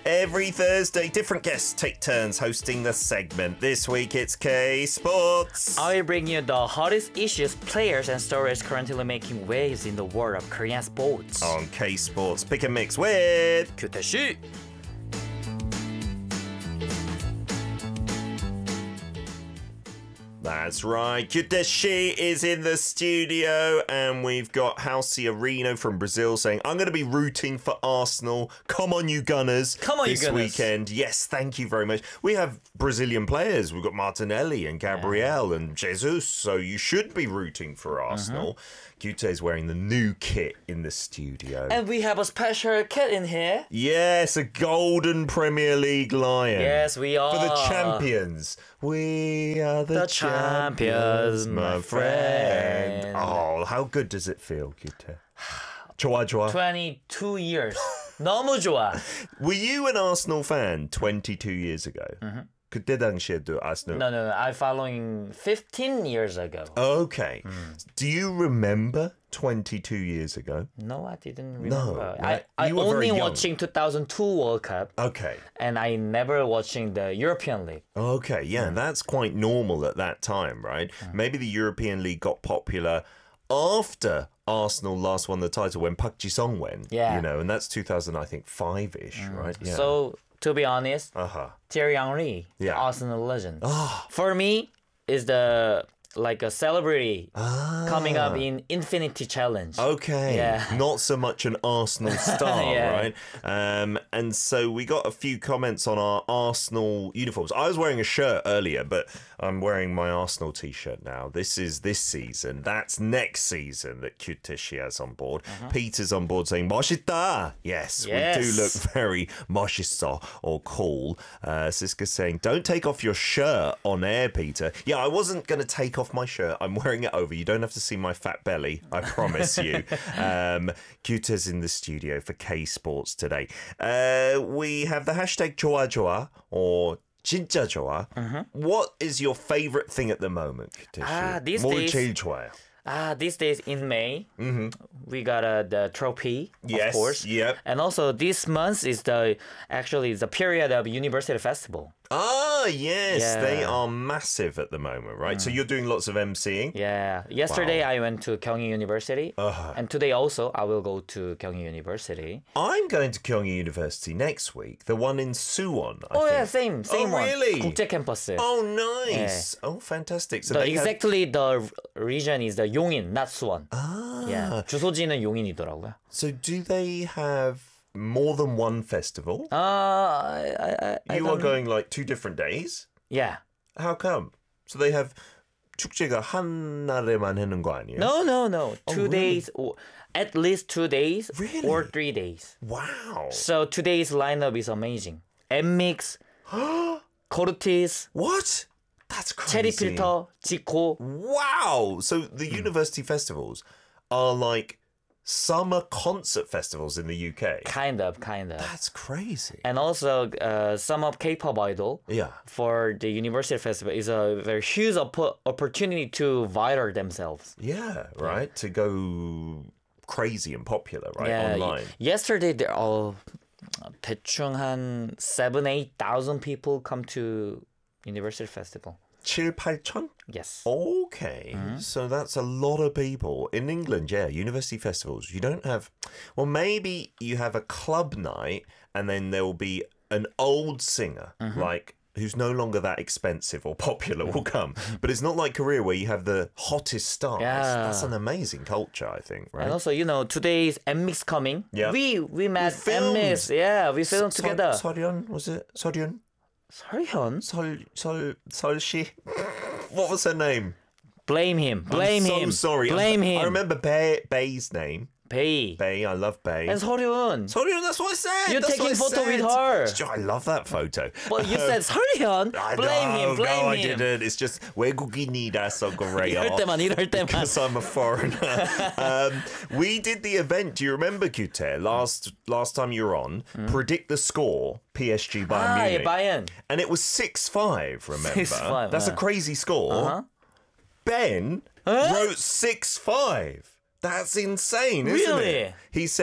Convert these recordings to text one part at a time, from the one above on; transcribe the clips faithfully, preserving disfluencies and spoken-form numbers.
Every Thursday, different guests take turns hosting the segment. This week, it's K Sports. I will bring you the hottest issues, players, and stories currently making waves in the world of Korean sports. On K Sports, pick and mix with 규태씨. That's right. Kuteshi is in the studio, and we've got Halsey Areno from Brazil saying, I'm going to be rooting for Arsenal. Come on, you Gunners. Come on, you this Gunners. weekend. Yes, thank you very much. We have Brazilian players. We've got Martinelli and Gabriel yeah. and Jesus, so you should be rooting for Arsenal. Uh-huh. Kute is wearing the new kit in the studio. And we have a special kit in here. Yes, a golden Premier League lion. Yes, we are. For the champions. We are the, the champions, champions, my friend. friend. Oh, how good does it feel, Kute? 좋아, 좋아. twenty-two years. 너무 좋아. Were you an Arsenal fan twenty-two years ago? Mm-hmm. 그때 당시에도 Arsenal. No, no, no. I following fifteen years ago. Okay. Mm. Do you remember twenty-two years ago? No, I didn't remember. No, I, I you were only very young. watching two thousand two World Cup. Okay. And I never watching the European League. Okay, yeah, mm. that's quite normal at that time, right? Mm. Maybe the European League got popular after Arsenal last won the title when Park Ji-sung went. Yeah. You know, and that's two thousand, I think, five-ish, mm. right? Yeah. So, to be honest, uh-huh. Thierry Henry, yeah. Arsenal legend. Oh. For me, is the like a celebrity ah. coming up in Infinity Challenge. Okay. Yeah. Not so much an Arsenal star, yeah. right? Um, and so we got a few comments on our Arsenal uniforms. I was wearing a shirt earlier, but I'm wearing my Arsenal t-shirt now. This is this season. That's next season that Kutishi has on board. Uh-huh. Peter's on board saying, 멋있다. Yes, yes, we do look very 멋있어 or cool. Uh, Siska saying, don't take off your shirt on air, Peter. Yeah, I wasn't going to take off my shirt. I'm wearing it over. You don't have to see my fat belly, I promise you. um, Kuta's in the studio for K Sports today. Uh, we have the hashtag 좋아 좋아 or 진짜 좋아. Uh-huh. What is your favorite thing at the moment, Kutashi? Ah, these 뭘 days. 제일 좋아요? Ah, these days in May, mm-hmm. we got uh, the trophy, yes, of course. Yep. And also this month is the actually the period of University Festival. Ah, yes, yeah. they are massive at the moment, right? Mm. So you're doing lots of emceeing? Yeah. Yesterday wow. I went to Kyunghee University, uh-huh. and today also I will go to Kyunghee University. I'm going to Kyunghee University next week, the one in Suwon. I oh think. yeah, same, same oh, one. really? 국제 캠퍼스. Oh, nice. Yeah. Oh, fantastic. So the, they exactly have... the region is the 용인, not Suwon. Ah. Yeah. 주소지는 용인이더라고요. So do they have more than one festival? Uh, I, I, I you don't... are going like two different days? Yeah. How come? So they have 축제가 한 날에만 하는 거 아니에요? No, no, no. Oh, two really? days, or at least two days, really? or three days. Wow. So today's lineup is amazing. M-Mix, Cortis. What? That's crazy. Cherry Filter, Zico. Wow. So the mm. university festivals are like summer concert festivals in the U K. Kind of, kind of. That's crazy. And also, uh, some of K-pop idol yeah. for the university festival is a very huge op- opportunity to viral themselves. Yeah, right. Yeah. To go crazy and popular, right? Yeah. Online. Yesterday, there are 대충 한 seven, eight thousand people come to university festival. 칠, 팔천? Yes. Okay. Mm-hmm. So that's a lot of people. In England, yeah, university festivals, you don't have... Well, maybe you have a club night and then there will be an old singer, mm-hmm. like, who's no longer that expensive or popular will come. But it's not like Korea where you have the hottest stars. Yeah. That's an amazing culture, I think, right? And also, you know, today's M-Mix coming. Yeah. We we met we M-Mix. Yeah, we filmed so, together. 설현, was it? 설현? 설현? 설, 설, 설씨? What was her name? Blame him. Blame I'm him. so sorry. Blame I, him. I remember Bay, Bay's name. Bay. Bay, I love Bay. And 설현. 설현, that's what I said. You're that's taking what I photo said. with her. I love that photo. But you said 설현. I Blame know, him. Blame no, him. I didn't. It's just 외국인이라서 그래요. 이럴 때만, 이럴 때만. Because I'm a foreigner. um, we did the event. Do you remember, Kute? Last last time you were on, mm. predict the score. P S G Bayern ah, Munich. Yeah, Bayern. And it was six five, remember? six five. That's uh. a crazy score. Uh-huh. Ben huh? wrote six five. That's insane, isn't really? it? He said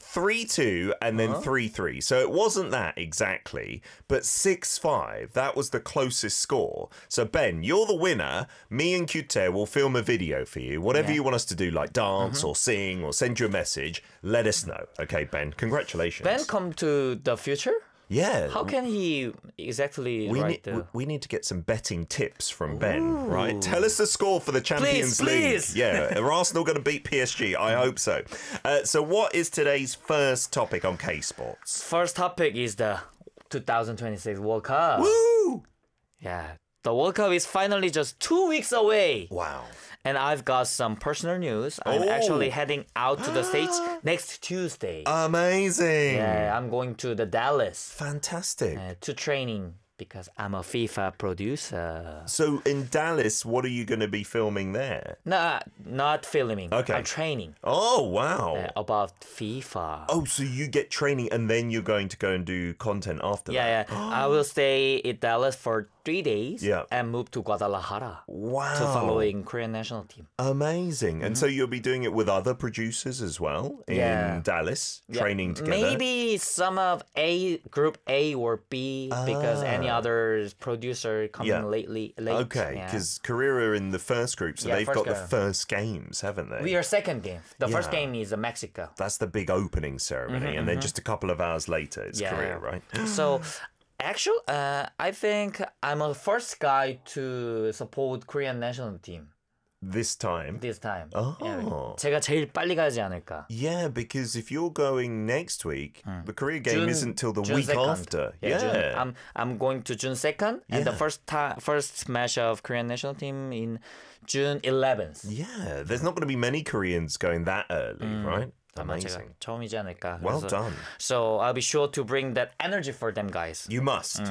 three two and then three three. So it wasn't that exactly, but six five. That was the closest score. So Ben, you're the winner. Me and Kyute will film a video for you. Whatever Yeah. you want us to do, like dance or sing or send you a message, let us know. Okay, Ben. Congratulations. Ben come to the future? Yeah. How can he exactly we write need, the... we need to get some betting tips from Ben, right? Tell us the score for the Champions Please, League. please. Yeah, are Arsenal going to beat P S G? I hope so. Uh, so what is today's first topic on K-Sports? First topic is the twenty twenty-six World Cup. Woo! Yeah, the World Cup is finally just two weeks away. Wow. And I've got some personal news. I'm Oh. actually heading out to the States next Tuesday. Amazing. Yeah, I'm going to the Dallas Fantastic. uh, to training because I'm a FIFA producer. So in Dallas, what are you going to be filming there? Nah, not filming. Okay. I'm training Oh, wow. uh, about FIFA. Oh, so you get training and then you're going to go and do content after Yeah, that? yeah. I will stay in Dallas for three days Yeah. and move to Guadalajara Wow. to following Korean national team. Amazing. And so you'll be doing it with other producers as well in Yeah. Dallas, Yeah, training together? Maybe some of A group A or B because any Ah. other producer coming Yeah. lately late. Okay, yeah. because Korea are in the first group, so Yeah, they've first got the game. first games, haven't they? We are second game. The first Yeah. game is uh, Mexico. That's the big opening ceremony, and then just a couple of hours later, it's Yeah. Korea, right? So, actually, uh, I think I'm a first guy to support Korean national team This time. this time. Oh. Yeah, 제가 제일 빨리 가지 않을까. Yeah, because if you're going next week, the Korea game June- isn't till the June week second. after. Yeah, Yeah. June. I'm I'm going to June second, and the Yeah. first time first match of Korean national team in June eleventh. Yeah, there's not going to be many Koreans going that early, right? 아마 제가 Amazing. 처음이지 않을까. Well 그래서- done. So I'll be sure to bring that energy for them guys. You must.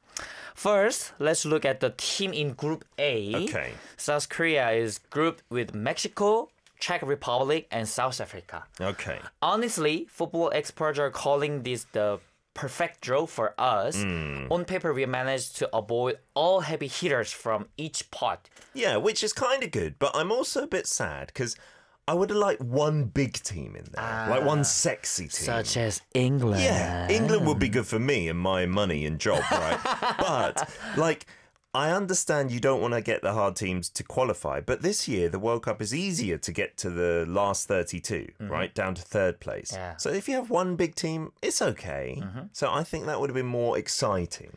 First, let's look at the team in Group A. Okay. South Korea is grouped with Mexico, Czech Republic, and South Africa. Okay. Honestly, football experts are calling this the perfect draw for us. Hmm. On paper, we managed to avoid all heavy hitters from each pot. Yeah, which is kind of good, but I'm also a bit sad because I would have liked one big team in there, like one sexy team. Such as England. Yeah, England would be good for me and my money and job, right? But, like, I understand you don't want to get the hard teams to qualify, but this year the World Cup is easier to get to the last thirty-two, right? Down to third place. Yeah. So if you have one big team, it's okay. So I think that would have been more exciting.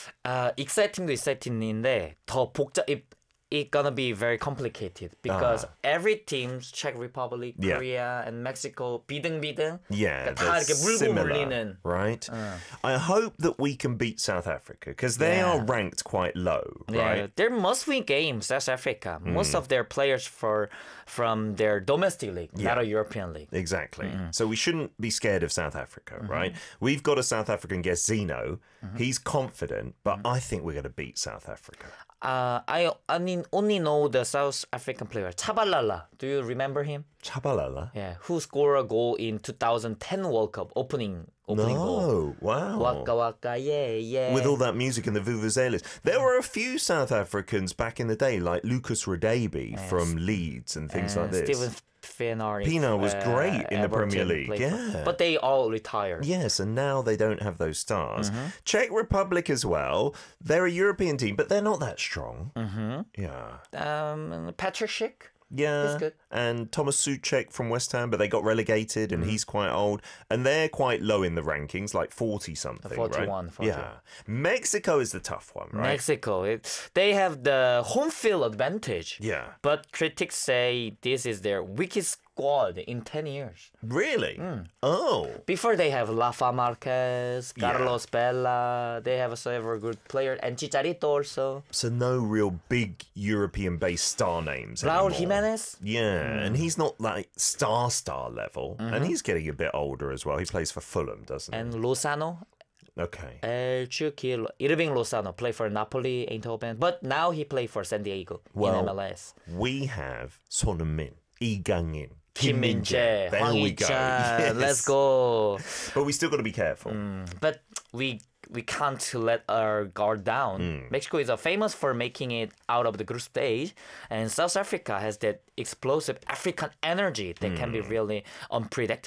아, exciting도 exciting인데 더 복잡. It, it's gonna be very complicated because every team's Czech Republic, Yeah. Korea, and Mexico 비등비등. Yeah, 그러니까 다 they're 이렇게 물고 similar, 물리는. right? I hope that we can beat South Africa because they Yeah. are ranked quite low, Yeah, right? they're must-win games. South Africa. Most of their players for from their domestic league, not a European league. Exactly. So we shouldn't be scared of South Africa, right? We've got a South African guest, Zeno. He's confident, but I think we're going to beat South Africa. Uh, I I mean only know the South African player Chabalala. Do you remember him? Chabalala? Yeah, who scored a goal in twenty ten World Cup opening opening goal. No, wow. Waka waka yeah yeah. With all that music and the vuvuzelas. There were a few South Africans back in the day, like Lucas Radebe from Leeds and things like And this. Steven Pienaar. Pienaar was uh, great in the Premier Everton League, played for- yeah. But they all retired. Yes, and now they don't have those stars. Czech Republic as well. They're a European team, but they're not that strong. Mm-hmm. Yeah. Um, Patrick Schick. Yeah. He's good. And Thomas Suchek from West Ham, but they got relegated and he's quite old. And they're quite low in the rankings, like forty something, forty-one, right? forty-one. Yeah. Mexico is the tough one, right? Mexico, it, they have the home field advantage. Yeah. But critics say this is their weakest squad in ten years. Really? Oh. Before they have Rafa Marquez, Carlos Bella, they have several good players, and Chicharito also. So no real big European-based star names Raul anymore. Jimenez. Yeah, and he's not like star star level, and he's getting a bit older as well. He plays for Fulham, doesn't And Lozano, he? Okay. El Chucky, Irving Lozano, play for Napoli, Eindhoven, but now he play for San Diego Well, in M L S. We have Son Heung-min, Lee Gang-in, Kim Min-jae, There Hwang we go. Hee-chan, Yes. let's go. But we still got to be careful. But we we can't let our guard down. Mm. Mexico is uh, famous for making it out of the group stage, and South Africa has that explosive African energy that can Mm. be really unpredictable.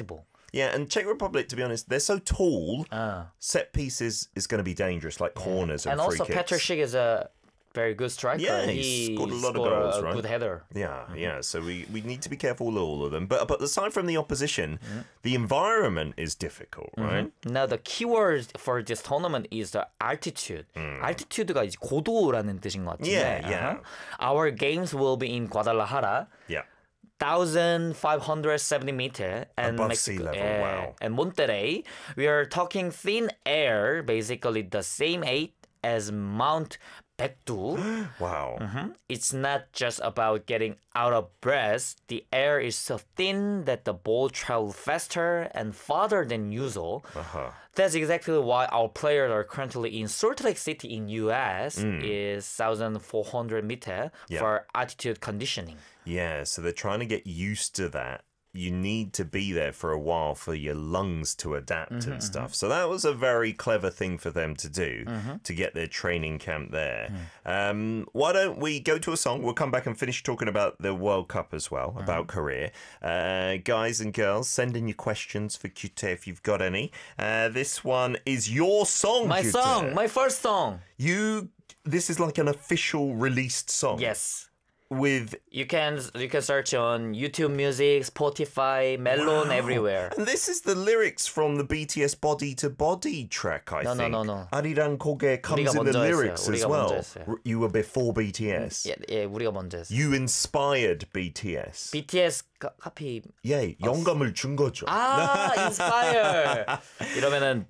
Yeah, and Czech Republic, to be honest, they're so tall. Uh, Set pieces is going to be dangerous, like corners and, and free also kicks. Petr Schick is a very good striker. Yeah, he scored a lot of scored goals, a right? good header. Yeah, yeah. So we, we need to be careful with all of them. But but aside from the opposition, the environment is difficult, right? Now the keyword for this tournament is the altitude. Altitude가 이제 고도라는 뜻인 것 같은데. Yeah, yeah. Uh-huh. Our games will be in Guadalajara. Yeah. one thousand five hundred seventy meter and Above Mexico, sea level, eh, wow. and Monterrey. We are talking thin air, basically the same height as Mount Baekdu. Wow. Mhm. It's not just about getting out of breath. The air is so thin that the ball travels faster and farther than usual. Uh-huh. That's exactly why our players are currently in Salt Lake City in U S is one thousand four hundred meter Yeah. for altitude conditioning. Yeah, so they're trying to get used to that. You need to be there for a while for your lungs to adapt and stuff. So that was a very clever thing for them to do to get their training camp there. Um, why don't we go to a song? We'll come back and finish talking about the World Cup as well, about Korea. Uh, guys and girls, send in your questions for Kyute if you've got any. Uh, this one is your song, My Kyute. song, my first song. You, this is like an official released song. Yes. With You can you can search on YouTube Music, Spotify, Melon, Wow. everywhere. And this is the lyrics from the B T S Body to Body track, I No, no, think. no, no. 아리랑 고개 comes 우리가 in the 먼저 했어요. lyrics as 우리가 well. 먼저 했어요. R- You were before B T S. 예, 예, 우리가 먼저 했어. You inspired B T S. 비티에스 카, 카피. 예, 영감을 준 거죠. 아, inspire. 이러면은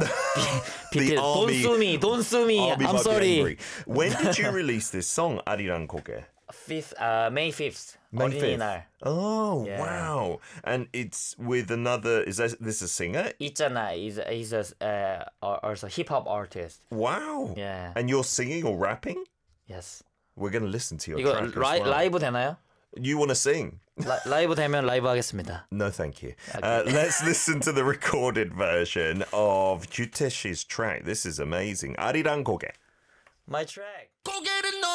비, 비티 Don't army- sue me, don't sue me. Army I'm might be sorry. angry. When did you release this song, 아리랑 고개? Fifth, uh, May fifth. May fifth. 어린이날. Oh, Yeah. wow. And it's with another, is that, this a singer? 있잖아. He's he's a uh, also hip hop artist. Wow. Yeah. And you're singing or rapping? Yes. We're going to listen to your 이거 track as 라이, well. 라이브 되나요? You want to sing? 라, 라이브 되면 라이브 하겠습니다. No, thank you. Uh, let's listen to the recorded version of Juteshi's track. This is amazing. 아리랑 고개. My track. 고개를